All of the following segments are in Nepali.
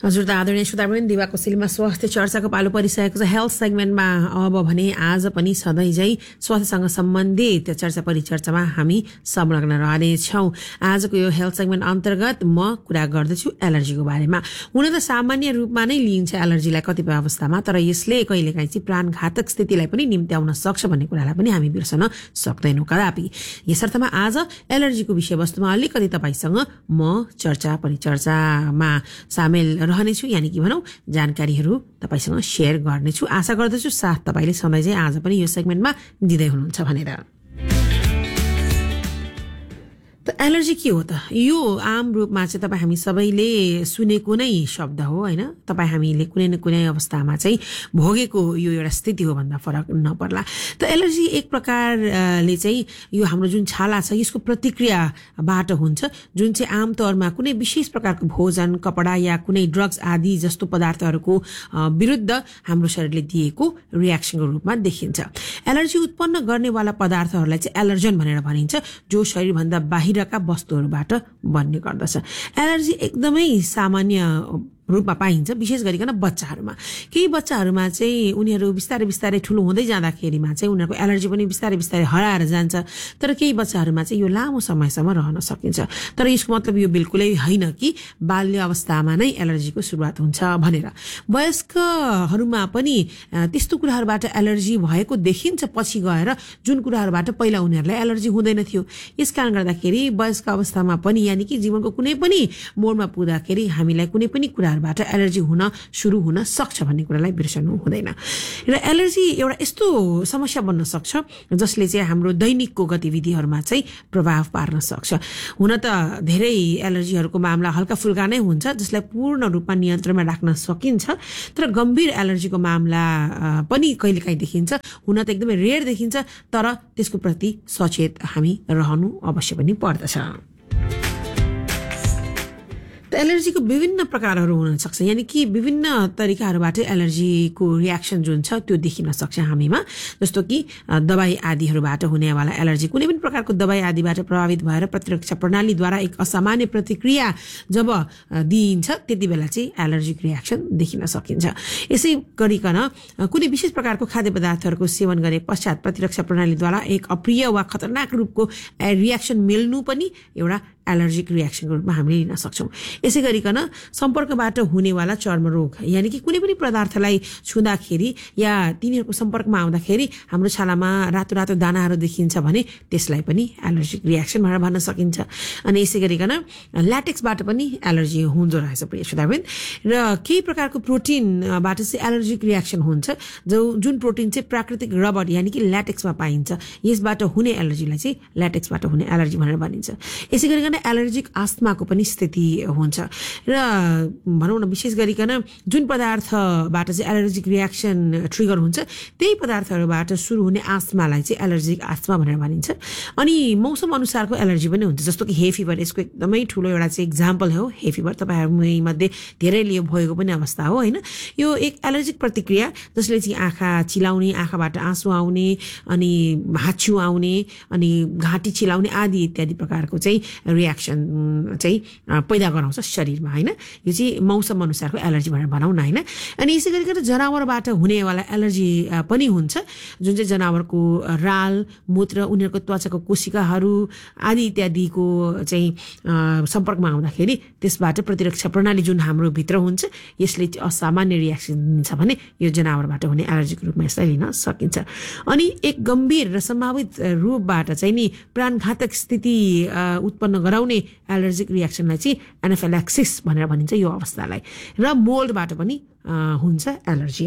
हजुर त आदरणीय श्रोतावृन्द, दिवा कोसेलीमा स्वास्थ्य चर्चाको पालो परिसकेको छ। हेल्थ सेगमेन्टमा अब भने आज पनि सधैँझै स्वास्थ्यसँग सम्बन्धित चर्चा परिचर्चामा हामी संलग्न रहनेछौँ। आजको यो हेल्थ सेगमेन्ट अन्तर्गत म कुरा गर्दछु एलर्जीको बारेमा। हुन त सामान्य रूपमा नै लिइन्छ एलर्जीलाई कतिपय अवस्थामा, तर यसले कहिलेकाहीँ चाहिँ प्राणघातक स्थितिलाई पनि निम्त्याउन सक्छ भन्ने कुरालाई पनि हामी बिर्सन सक्दैनौँ कदापि। यसर्थमा आज एलर्जीको विषयवस्तुमा अलिकति तपाईसँग म चर्चा परिचर्चामा सामेल रहनेछु, यानि कि भनौँ जानकारीहरू तपाईसँग शेयर गर्नेछु। आशा गर्दछु साथ तपाईले सधैँ चाहिँ आज पनि यो सेगमेन्टमा दिँदै हुनुहुन्छ भनेर। त एलर्जी के हो त? यो आम रूपमा चाहिँ तपाईँ हामी सबैले सुनेको नै शब्द हो हैन। तपाईँ हामीले कुनै न कुनै अवस्थामा चाहिँ भोगेको यो एउटा स्थिति हो भन्दा फरक नपर्ला। त एलर्जी एक प्रकारले चाहिँ यो हाम्रो जुन छाला छ यसको प्रतिक्रियाबाट हुन्छ, जुन चाहिँ आमतौरमा कुनै विशेष प्रकारको भोजन, कपडा या कुनै ड्रग्स आदि जस्तो पदार्थहरूको विरुद्ध हाम्रो शरीरले दिएको रियाक्सनको रूपमा देखिन्छ। एलर्जी उत्पन्न गर्नेवाला पदार्थहरूलाई चाहिँ एलर्जन भनेर भनिन्छ, जो शरीरभन्दा बाहिर का वस्तुहरूबाट बन्ने गर्दछ। एलर्जी एकदमै सामान्य रूपमा पाइन्छ, विशेष गरिकन बच्चाहरूमा। केही बच्चाहरूमा चाहिँ उनीहरू बिस्तारै बिस्तारै ठुलो हुँदै जाँदाखेरिमा चाहिँ उनीहरूको एलर्जी पनि बिस्तारै बिस्तारै हराएर जान्छ, तर केही बच्चाहरूमा चाहिँ यो लामो समयसम्म रहन सकिन्छ। तर यसको मतलब यो बिल्कुलै होइन कि बाल्य अवस्थामा नै एलर्जीको सुरुवात हुन्छ भनेर। वयस्कहरूमा पनि त्यस्तो कुराहरूबाट एलर्जी भएको देखिन्छ पछि गएर, जुन कुराहरूबाट पहिला उनीहरूलाई एलर्जी हुँदैन थियो। यसकारण गर्दाखेरि वयस्क अवस्थामा पनि, यानि कि जीवनको कुनै पनि मोडमा पुग्दाखेरि हामीलाई कुनै पनि बाट एलर्जी हुन सुरु हुन सक्छ भन्ने कुरालाई बिर्सनु हुँदैन। र एलर्जी एउटा यस्तो समस्या बन्न सक्छ जसले चाहिँ हाम्रो दैनिकको गतिविधिहरूमा चाहिँ प्रभाव पार्न सक्छ। हुन त धेरै एलर्जीहरूको मामला हल्का फुल्का नै हुन्छ, जसलाई पूर्ण रूपमा नियन्त्रणमा राख्न सकिन्छ, तर गम्भीर एलर्जीको मामला पनि कहिलेकाहीँ देखिन्छ। हुन त एकदमै रेयर देखिन्छ, तर त्यसको प्रति सचेत हामी रहनु अवश्य पनि पर्दछ। एलर्जीको विभिन्न प्रकारहरू हुन सक्छ, यानि कि विभिन्न तरिकाहरूबाट एलर्जीको रियाक्सन जुन छ त्यो देखिन सक्छ हामीमा। जस्तो कि दबाई आदिहरूबाट हुनेवाला एलर्जी, कुनै पनि प्रकारको दबाई आदिबाट प्रभावित भएर प्रतिरक्षा प्रणालीद्वारा एक असामान्य प्रतिक्रिया जब दिइन्छ त्यति बेला चाहिँ एलर्जिक रियाक्सन देखिन सकिन्छ। यसै गरिकन कुनै विशेष प्रकारको खाद्य पदार्थहरूको सेवन गरे पश्चात प्रतिरक्षा प्रणालीद्वारा एक अप्रिय वा खतरनाक रूपको रियाक्सन मिल्नु पनि एउटा एलर्जिक रियाक्सनको रूपमा हामीले लिन सक्छौँ। यसै गरिकन सम्पर्कबाट हुनेवाला चर्मरोग, यानि कि कुनै पनि पदार्थलाई छुँदाखेरि या तिनीहरूको सम्पर्कमा आउँदाखेरि हाम्रो छालामा रातो रातो दानाहरू देखिन्छ भने त्यसलाई पनि एलर्जिक रियाक्सन भनेर भन्न सकिन्छ। अनि यसै गरिकन ल्याटेक्सबाट पनि एलर्जी हुँदो रहेछ प्रिय श्रोतावृन्द। र केही प्रकारको प्रोटिनबाट चाहिँ एलर्जिक रियाक्सन हुन्छ, जुन प्रोटिन चाहिँ प्राकृतिक रबर यानि कि ल्याटेक्समा पाइन्छ। यसबाट हुने एलर्जीलाई चाहिँ ल्याटेक्सबाट हुने एलर्जी भनेर भनिन्छ। यसै गरिकन एलर्जिक आस्थमाको पनि स्थिति हुन्छ। र भनौँ न विशेष गरिकन जुन पदार्थबाट चाहिँ एलर्जिक रियाक्सन ट्रिगर हुन्छ त्यही पदार्थहरूबाट सुरु हुने आस्थमालाई चाहिँ एलर्जिक आस्थमा भनेर भनिन्छ। अनि मौसम अनुसारको एलर्जी पनि हुन्छ, जस्तो कि हे फिभर यसको एकदमै ठुलो एउटा चाहिँ इक्जाम्पल हो। हे फिभर तपाईँहरूमध्ये धेरैले यो भएको पनि अवस्था हो हैन। यो एक एलर्जिक प्रतिक्रिया जसले चाहिँ आँखा चिलाउने, आँखाबाट आँसु आउने, अनि हाच्छु आउने, अनि घाँटी चिलाउने आदि इत्यादि प्रकारको चाहिँ रियाक्सन चाहिँ पैदा गराउँछ शरीरमा हैन। यो चाहिँ मौसम अनुसारको एलर्जी भनेर भनौँ न हैन। अनि यसै गरिकन जनावरबाट हुनेवाला एलर्जी पनि हुन्छ, जुन चाहिँ जनावरको राल, मूत्र, उनीहरूको त्वचाको कोशिकाहरू आदि इत्यादिको चाहिँ सम्पर्कमा आउँदाखेरि त्यसबाट प्रतिरक्षा प्रणाली जुन हाम्रो भित्र हुन्छ यसले असामान्य रियाक्सन दिन्छ भने यो जनावरबाट हुने एलर्जीको रूपमा यसलाई लिन सकिन्छ। अनि एक गम्भीर र सम्भावित रूपबाट चाहिँ नि प्राणघातक स्थिति उत्पन्न गराउने एलर्जिक रियाक्सनलाई चाहिँ एनाफिल्याक्सिस भनेर भनिन्छ यो अवस्थालाई। र मोल्डबाट पनि हुन्छ एलर्जी।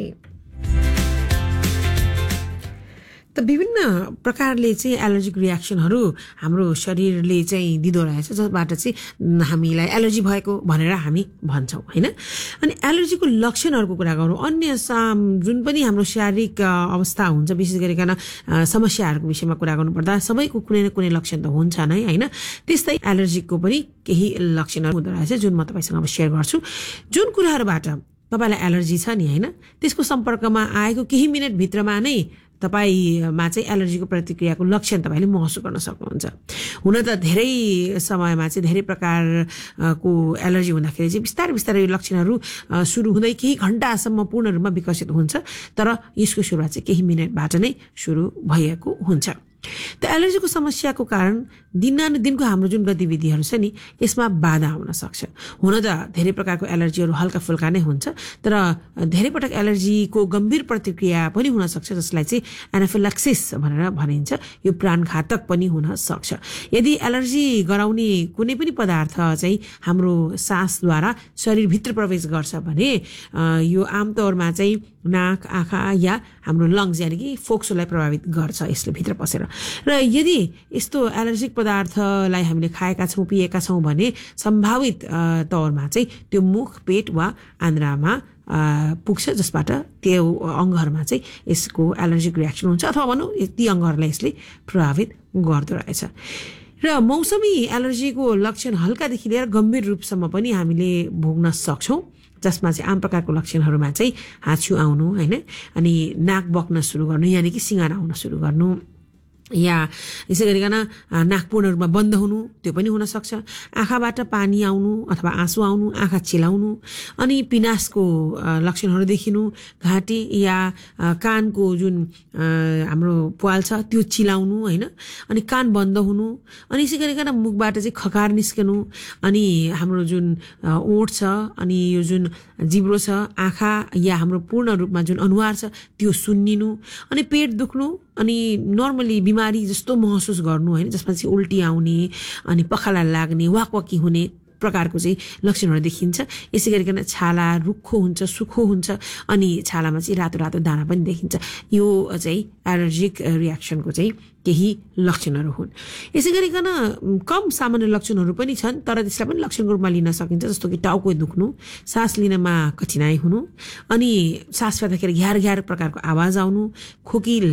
त विभिन्न प्रकारले चाहिँ एलर्जिक रियाक्सनहरू हाम्रो शरीरले चाहिँ दिँदो रहेछ, जसबाट चाहिँ हामीलाई एलर्जी भएको भनेर हामी भन्छौँ हैन। अनि एलर्जीको लक्षणहरूको कुरा गरौँ, अन्य जुन पनि हाम्रो शारीरिक अवस्था हुन्छ, विशेष गरिकन समस्याहरूको विषयमा कुरा गर्नुपर्दा सबैको कुनै न कुनै लक्षण त हुन्छ नै हैन। त्यस्तै एलर्जीको पनि केही लक्षणहरू हुँदो रहेछ जुन म तपाईँसँग अब सेयर गर्छु। जुन कुराहरूबाट तपाईँलाई एलर्जी छ नि हैन, त्यसको सम्पर्कमा आएको केही मिनट भित्रमा नै तपाईमा चाहिँ एलर्जीको प्रतिक्रियाको लक्षण तपाईले महसुस गर्न सक्नुहुन्छ। हुन त धेरै समयमा चाहिँ धेरै प्रकारको एलर्जी हुँदाखेरि चाहिँ बिस्तारै बिस्तारै लक्षणहरू सुरु हुँदै केही घण्टासम्म पूर्ण रूपमा विकसित हुन्छ, तर यसको सुरुवात चाहिँ केही मिनेटबाट नै सुरु भएको हुन्छ। त एलर्जीको समस्याको कारण दिनानुदिनको हाम्रो जुन गतिविधिहरू छ नि यसमा बाधा आउन सक्छ। हुन त धेरै प्रकारको एलर्जीहरू हल्का फुल्का नै हुन्छ, तर धेरै पटक एलर्जीको गम्भीर प्रतिक्रिया पनि हुन सक्छ, जसलाई चाहिँ एनाफिलाक्सिस भनेर भनिन्छ। यो प्राणघातक पनि हुन सक्छ। यदि एलर्जी गराउने कुनै पनि पदार्थ चाहिँ हाम्रो सासद्वारा शरीरभित्र प्रवेश गर्छ भने यो आमतौरमा चाहिँ नाक, आँखा या हाम्रो लङ्स यानि कि फोक्सोलाई प्रभावित गर्छ यसले भित्र पसेर। र यदि यस्तो एलर्जिक पदार्थलाई हामीले खाएका छौँ, पिएका छौँ भने सम्भावित तौरमा चाहिँ त्यो मुख, पेट वा आन्द्रामा पुग्छ, जसबाट त्यो अङ्गहरूमा चाहिँ यसको एलर्जिक रियाक्सन हुन्छ, अथवा भनौँ ती अङ्गहरूलाई यसले प्रभावित गर्दो रहेछ। र मौसमी एलर्जीको लक्षण हल्कादेखि लिएर गम्भीर रूपसम्म पनि हामीले भोग्न सक्छौँ, जसमा चाहिँ आम प्रकारको लक्षणहरूमा चाहिँ हाँछु आउनु, होइन, अनि नाक बग्न सुरु गर्नु यानि कि सिङ्गारा आउन सुरु गर्नु, या यसै गरिकन नाक पूर्ण रूपमा बन्द हुनु, त्यो पनि हुन सक्छ। आँखाबाट पानी आउनु अथवा आँसु आउनु, आँखा चिलाउनु, अनि पिनासको लक्षणहरू देखिनु, घाँटी या कानको जुन हाम्रो प्वाल छ त्यो चिलाउनु, होइन, अनि कान बन्द हुनु, अनि यसै गरिकन मुखबाट चाहिँ खकार निस्कनु, अनि हाम्रो जुन ओठ छ अनि यो जुन जिब्रो छ, आँखा या हाम्रो पूर्ण रूपमा जुन अनुहार छ त्यो सुन्निनु, अनि पेट दुख्नु, अनि नर्मली बिमारी जस्तो महसुस गर्नु, होइन, जसमा चाहिँ उल्टी आउने अनि पखाला लाग्ने, वाकवाकी हुने प्रकारको चाहिँ लक्षणहरू देखिन्छ। यसै गरिकन छाला रुखो हुन्छ, सुखो हुन्छ, अनि छालामा चाहिँ रातो रातो दाना पनि देखिन्छ। यो चाहिँ एलर्जिक रियाक्सनको चाहिँ केही लक्षणहरू हुन्। यसै गरिकन कम सामान्य लक्षणहरू पनि छन्, तर त्यसलाई पनि लक्षणको रूपमा लिन सकिन्छ, जस्तो कि टाउको दुख्नु, सास लिनमा कठिनाइ हुनु, अनि सास फेर्दाखेरि घ्यार घ्यार प्रकारको आवाज आउनु, खोकी